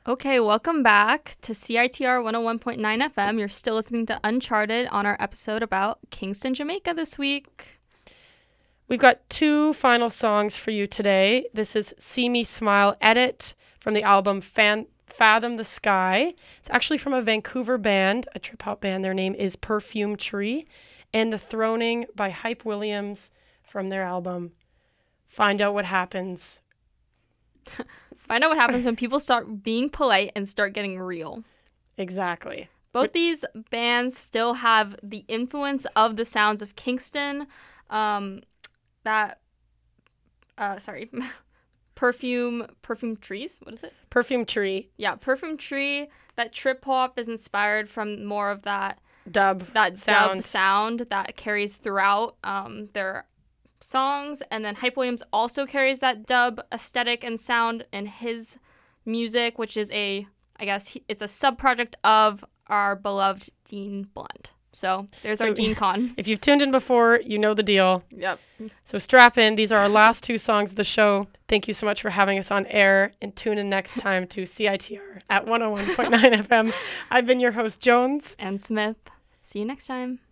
Okay, welcome back to CITR 101.9 FM. You're still listening to Uncharted on our episode about Kingston, Jamaica this week. We've got two final songs for you today. This is See Me Smile Edit from the album Fathom the Sky. It's actually from a Vancouver band, a trip-hop band. Their name is Perfume Tree. And The Throning by Hype Williams from their album Find Out What Happens. Find out what happens when people start being polite and start getting real. Exactly. Both these bands still have the influence of the sounds of Kingston. Perfume Trees. What is it? Perfume Tree. Yeah, Perfume Tree. That trip hop is inspired from more of that dub sound that carries throughout their songs. And then Hype Williams also carries that dub aesthetic and sound in his music, which is it's a sub-project of our beloved Dean Blunt. So there's our Dean Con. If you've tuned in before, you know the deal. Yep. So strap in. These are our last two songs of the show. Thank you so much for having us on air, and tune in next time to CITR at 101.9 FM. I've been your host, Jones. And Smith. See you next time.